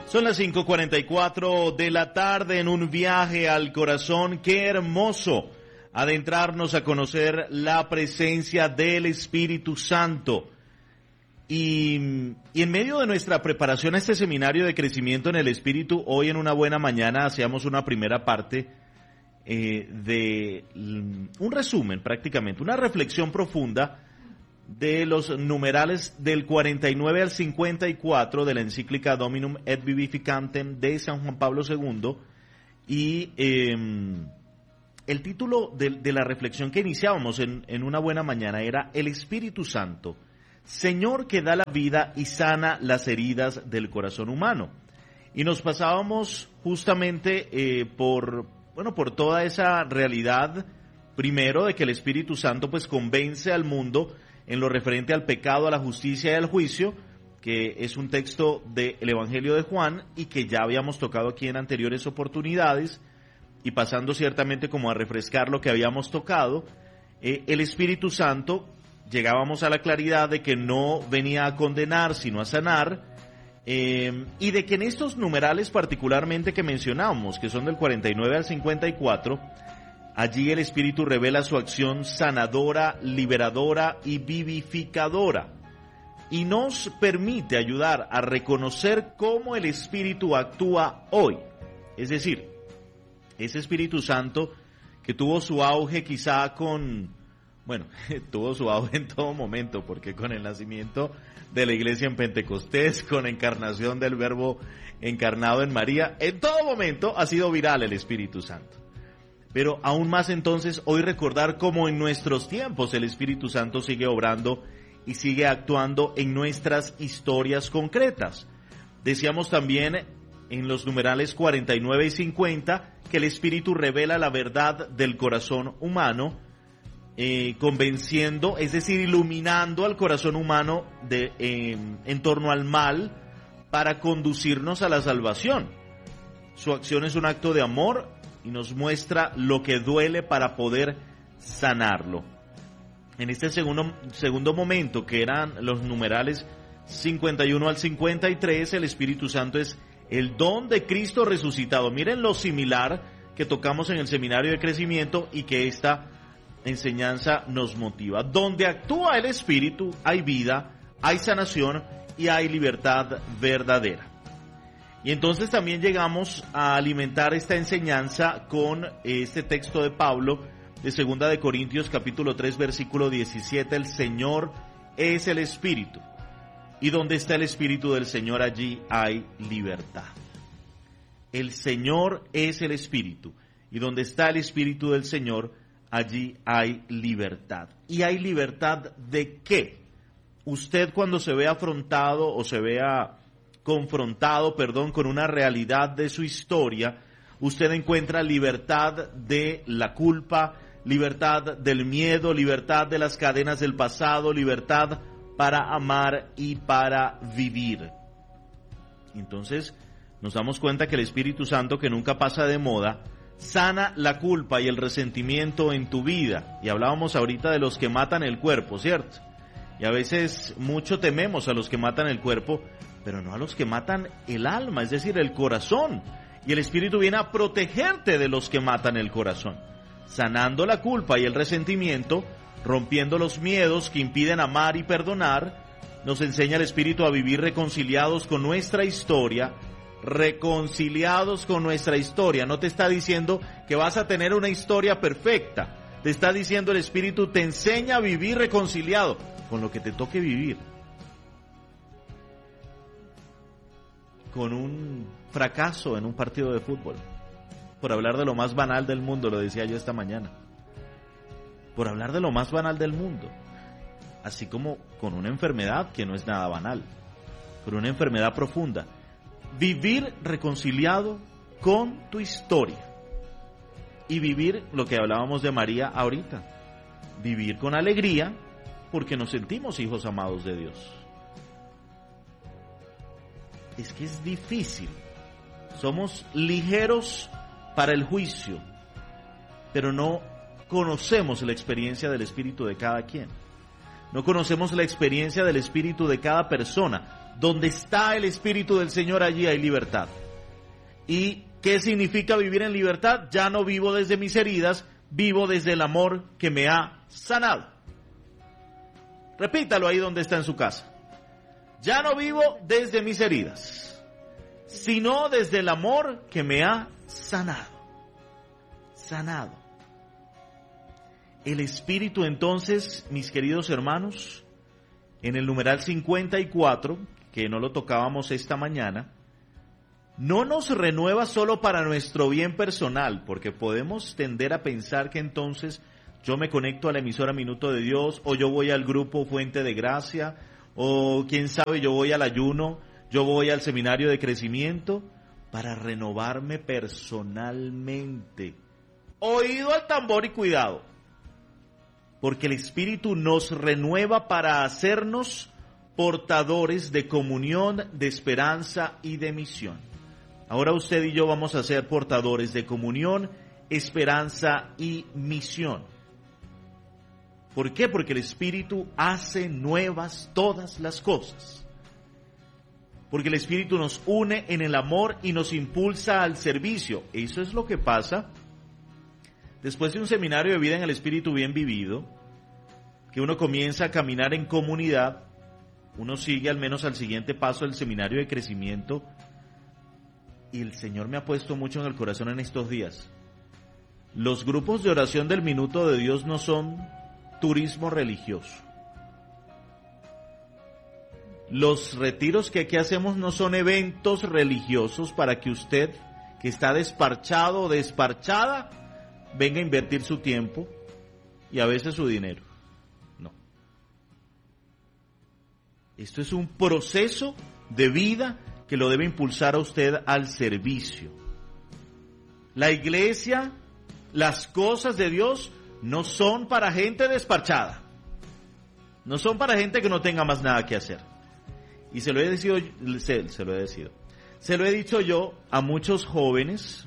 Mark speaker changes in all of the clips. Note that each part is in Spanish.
Speaker 1: Son las 5:44 de la tarde en un viaje al corazón. Qué hermoso adentrarnos a conocer la presencia del Espíritu Santo. Y en medio de nuestra preparación a este seminario de crecimiento en el Espíritu, hoy en una buena mañana hacíamos una primera parte de un resumen prácticamente, una reflexión profunda de los numerales del 49 al 54 de la encíclica Dominum et Vivificantem de San Juan Pablo II, y el título de la reflexión que iniciábamos en una buena mañana era El Espíritu Santo, Señor que da la vida y sana las heridas del corazón humano. Y nos pasábamos justamente por toda esa realidad, primero de que el Espíritu Santo pues convence al mundo en lo referente al pecado, a la justicia y al juicio, que es un texto del Evangelio de Juan y que ya habíamos tocado aquí en anteriores oportunidades, y pasando ciertamente como a refrescar lo que habíamos tocado, el Espíritu Santo, llegábamos a la claridad de que no venía a condenar, sino a sanar, y de que en estos numerales particularmente que mencionamos, que son del 49 al 54, allí el Espíritu revela su acción sanadora, liberadora y vivificadora, y nos permite ayudar a reconocer cómo el Espíritu actúa hoy. Es decir, ese Espíritu Santo que tuvo su auge quizá tuvo su auge en todo momento, porque con el nacimiento de la iglesia en Pentecostés, con la encarnación del Verbo encarnado en María, en todo momento ha sido viral el Espíritu Santo. Pero aún más entonces hoy recordar cómo en nuestros tiempos el Espíritu Santo sigue obrando y sigue actuando en nuestras historias concretas. Decíamos también en los numerales 49 y 50 que el Espíritu revela la verdad del corazón humano, convenciendo, es decir, iluminando al corazón humano en torno al mal para conducirnos a la salvación. Su acción es un acto de amor y nos muestra lo que duele para poder sanarlo. En este segundo momento, que eran los numerales 51 al 53, el Espíritu Santo es el don de Cristo resucitado. Miren lo similar que tocamos en el seminario de crecimiento y que esta enseñanza nos motiva. Donde actúa el Espíritu hay vida, hay sanación y hay libertad verdadera. Y entonces también llegamos a alimentar esta enseñanza con este texto de Pablo de 2 de Corintios capítulo 3 versículo 17, el Señor es el Espíritu, y donde está el Espíritu del Señor allí hay libertad. El Señor es el Espíritu, y donde está el Espíritu del Señor allí hay libertad. ¿Y hay libertad de qué? Usted cuando se ve afrontado o se vea confrontado, con una realidad de su historia, usted encuentra libertad de la culpa, libertad del miedo, libertad de las cadenas del pasado, libertad para amar y para vivir. Entonces nos damos cuenta que el Espíritu Santo, que nunca pasa de moda, sana la culpa y el resentimiento en tu vida. Y hablábamos ahorita de los que matan el cuerpo, ¿cierto? Y a veces mucho tememos a los que matan el cuerpo, pero no a los que matan el alma, es decir, el corazón. Y el Espíritu viene a protegerte de los que matan el corazón, sanando la culpa y el resentimiento, rompiendo los miedos que impiden amar y perdonar. Nos enseña el Espíritu a vivir reconciliados con nuestra historia, No te está diciendo que vas a tener una historia perfecta, te está diciendo el Espíritu, te enseña a vivir reconciliado con lo que te toque vivir. Con un fracaso en un partido de fútbol, por hablar de lo más banal del mundo, lo decía yo esta mañana, por hablar de lo más banal del mundo, así como con una enfermedad que no es nada banal, con una enfermedad profunda. Vivir reconciliado con tu historia y vivir lo que hablábamos de María ahorita, vivir con alegría porque nos sentimos hijos amados de Dios. Es que es difícil, somos ligeros para el juicio, pero no conocemos la experiencia del Espíritu de cada quien. No conocemos la experiencia del Espíritu de cada persona. Donde está el Espíritu del Señor, allí hay libertad. ¿Y qué significa vivir en libertad? Ya no vivo desde mis heridas, vivo desde el amor que me ha sanado. Repítalo ahí donde está en su casa. Ya no vivo desde mis heridas, sino desde el amor que me ha sanado. Sanado. El Espíritu entonces, mis queridos hermanos, en el numeral 54, que no lo tocábamos esta mañana, no nos renueva solo para nuestro bien personal, porque podemos tender a pensar que entonces yo me conecto a la emisora Minuto de Dios, o yo voy al grupo Fuente de Gracia, o quién sabe, yo voy al ayuno, yo voy al seminario de crecimiento, para renovarme personalmente. Oído al tambor y cuidado, porque el Espíritu nos renueva para hacernos portadores de comunión, de esperanza y de misión. Ahora usted y yo vamos a ser portadores de comunión, esperanza y misión. ¿Por qué? Porque el Espíritu hace nuevas todas las cosas. Porque el Espíritu nos une en el amor y nos impulsa al servicio. Eso es lo que pasa después de un seminario de vida en el Espíritu bien vivido, que uno comienza a caminar en comunidad, uno sigue al menos al siguiente paso del seminario de crecimiento, y el Señor me ha puesto mucho en el corazón en estos días. Los grupos de oración del Minuto de Dios no son turismo religioso. Los retiros que aquí hacemos no son eventos religiosos para que usted, que está desparchado o desparchada, venga a invertir su tiempo y a veces su dinero. No. Esto es un proceso de vida que lo debe impulsar a usted al servicio. La iglesia, las cosas de Dios no son para gente desparchada. No son para gente que no tenga más nada que hacer. Y se lo he dicho yo a muchos jóvenes,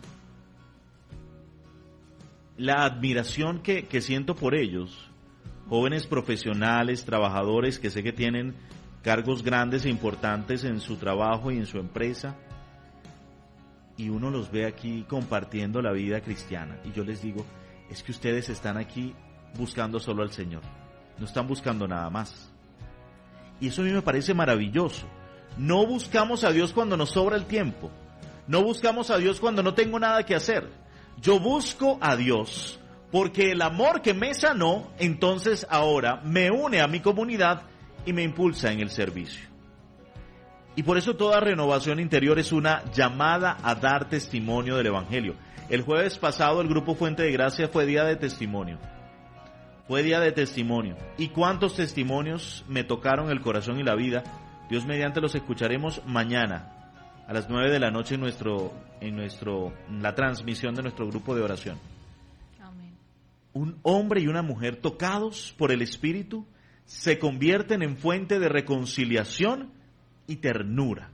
Speaker 1: la admiración que siento por ellos, jóvenes profesionales, trabajadores que sé que tienen cargos grandes e importantes en su trabajo y en su empresa, y uno los ve aquí compartiendo la vida cristiana, y yo les digo, es que ustedes están aquí buscando solo al Señor, no están buscando nada más. Y eso a mí me parece maravilloso. No buscamos a Dios cuando nos sobra el tiempo. No buscamos a Dios cuando no tengo nada que hacer. Yo busco a Dios porque el amor que me sanó, entonces ahora me une a mi comunidad y me impulsa en el servicio. Y por eso toda renovación interior es una llamada a dar testimonio del Evangelio. El jueves pasado el grupo Fuente de Gracia fue día de testimonio. Fue día de testimonio. ¿Y cuántos testimonios me tocaron el corazón y la vida? Dios mediante los escucharemos mañana a las 9 de la noche en la transmisión de nuestro grupo de oración.
Speaker 2: Amén.
Speaker 1: Un hombre y una mujer tocados por el Espíritu se convierten en fuente de reconciliación y ternura.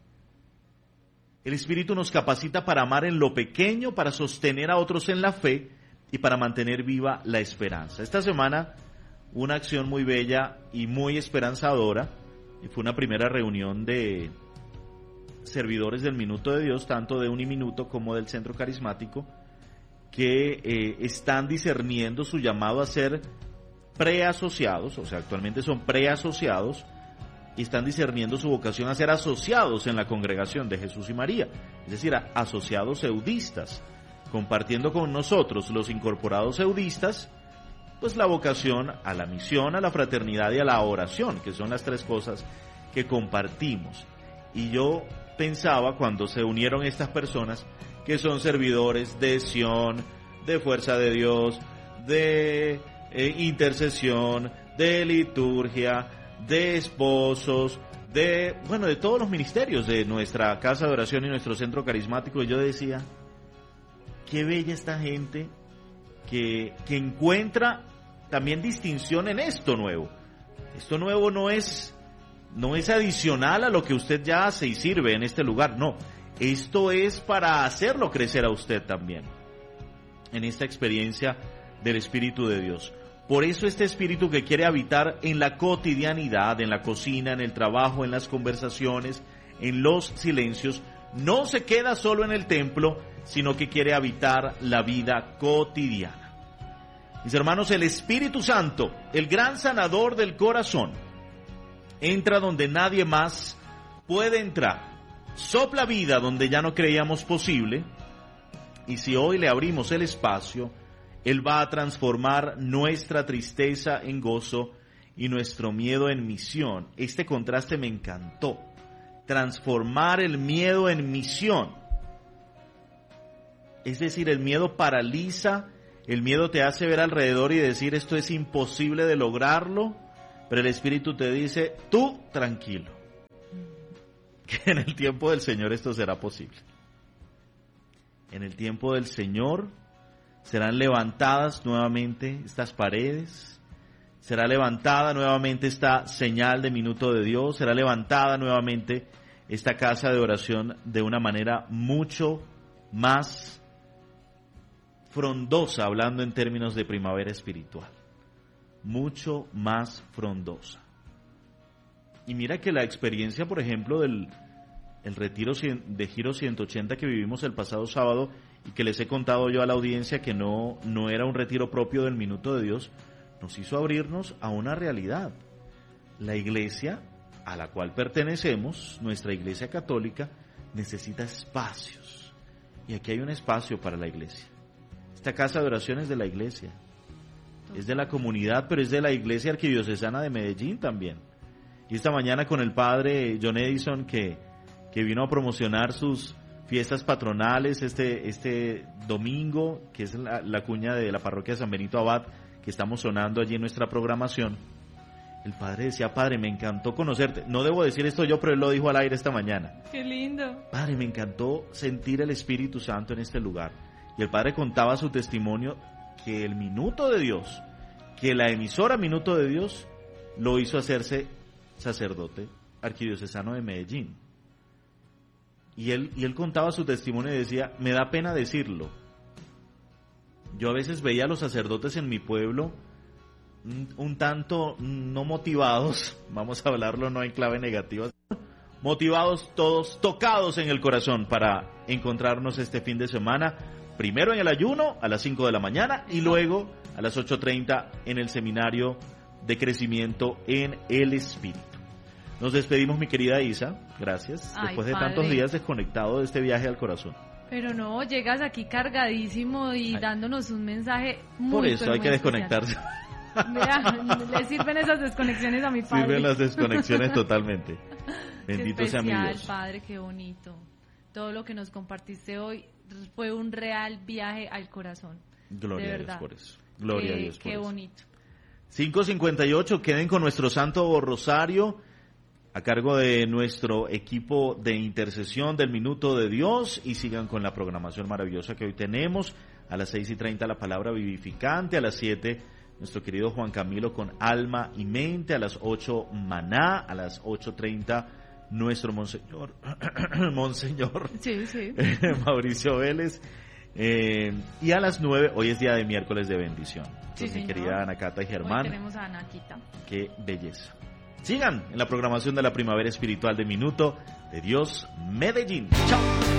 Speaker 1: El Espíritu nos capacita para amar en lo pequeño, para sostener a otros en la fe y para mantener viva la esperanza. Esta semana, una acción muy bella y muy esperanzadora, y fue una primera reunión de servidores del Minuto de Dios, tanto de Uniminuto como del Centro Carismático, que están discerniendo su llamado a ser preasociados, o sea, actualmente son preasociados, y están discerniendo su vocación a ser asociados en la congregación de Jesús y María, es decir, asociados eudistas, compartiendo con nosotros, los incorporados eudistas, pues la vocación a la misión, a la fraternidad y a la oración, que son las tres cosas que compartimos. Y yo pensaba, cuando se unieron estas personas, que son servidores de Sion, de Fuerza de Dios, de intercesión, de liturgia, de esposos, de todos los ministerios de nuestra casa de oración y nuestro centro carismático. Y yo decía, qué bella esta gente que encuentra también distinción en esto nuevo. Esto nuevo no es adicional a lo que usted ya hace y sirve en este lugar, no. Esto es para hacerlo crecer a usted también en esta experiencia del Espíritu de Dios. Por eso este espíritu que quiere habitar en la cotidianidad, en la cocina, en el trabajo, en las conversaciones, en los silencios, no se queda solo en el templo, sino que quiere habitar la vida cotidiana. Mis hermanos, el Espíritu Santo, el gran sanador del corazón, entra donde nadie más puede entrar. Sopla vida donde ya no creíamos posible. Y si hoy le abrimos el espacio, Él va a transformar nuestra tristeza en gozo y nuestro miedo en misión. Este contraste me encantó. Transformar el miedo en misión. Es decir, el miedo paraliza, el miedo te hace ver alrededor y decir esto es imposible de lograrlo, pero el Espíritu te dice, tú tranquilo, que en el tiempo del Señor esto será posible. En el tiempo del Señor serán levantadas nuevamente estas paredes, será levantada nuevamente esta señal de minuto de Dios, será levantada nuevamente esta casa de oración de una manera mucho más frondosa, hablando en términos de primavera espiritual, mucho más frondosa. Y mira que la experiencia, por ejemplo, del retiro de Giro 180 que vivimos el pasado sábado y que les he contado yo a la audiencia que no era un retiro propio del Minuto de Dios, nos hizo abrirnos a una realidad. La iglesia a la cual pertenecemos, nuestra iglesia católica, necesita espacios. Y aquí hay un espacio para la iglesia. Esta casa de oración es de la iglesia, es de la comunidad, pero es de la iglesia arquidiocesana de Medellín también. Y esta mañana con el padre John Edison, que vino a promocionar sus fiestas patronales este domingo, que es la cuña de la parroquia de San Benito Abad, que estamos sonando allí en nuestra programación. El padre decía, padre, me encantó conocerte. No debo decir esto yo, pero él lo dijo al aire esta mañana.
Speaker 2: ¡Qué lindo!
Speaker 1: Padre, me encantó sentir el Espíritu Santo en este lugar. Y el padre contaba su testimonio, que el Minuto de Dios, que la emisora Minuto de Dios, lo hizo hacerse sacerdote arquidiocesano de Medellín. Y él contaba su testimonio y decía, me da pena decirlo. Yo a veces veía a los sacerdotes en mi pueblo un tanto no motivados, vamos a hablarlo no en clave negativa, motivados todos, tocados en el corazón para encontrarnos este fin de semana, primero en el ayuno a las 5 de la mañana y luego a las 8:30 en el seminario de crecimiento en el Espíritu. Nos despedimos, mi querida Isa, gracias, después de tantos días desconectado de este viaje al corazón.
Speaker 2: Pero no, llegas aquí cargadísimo y dándonos un mensaje muy
Speaker 1: por eso hay que desconectarse.
Speaker 2: Mira, le sirven esas desconexiones a mi padre.
Speaker 1: Sirven las desconexiones totalmente. Bendito sea mi Dios.
Speaker 2: Padre, qué bonito. Todo lo que nos compartiste hoy fue un real viaje al corazón.
Speaker 1: Gloria a Dios por eso. Gloria a Dios por eso.
Speaker 2: Qué bonito.
Speaker 1: 5:58, queden con nuestro Santo Rosario a cargo de nuestro equipo de intercesión del Minuto de Dios y sigan con la programación maravillosa que hoy tenemos. A las 6:30 la palabra vivificante, a las 7 nuestro querido Juan Camilo con Alma y Mente, a las 8 Maná, a las 8:30 nuestro Monseñor
Speaker 2: sí.
Speaker 1: Mauricio Vélez, y a las 9, hoy es día de miércoles de bendición.
Speaker 2: Sí,
Speaker 1: mi querida Ana Cata y Germán.
Speaker 2: Hoy tenemos a Anaquita.
Speaker 1: Qué belleza. Sigan en la programación de la Primavera Espiritual de Minuto de Dios Medellín. Chao.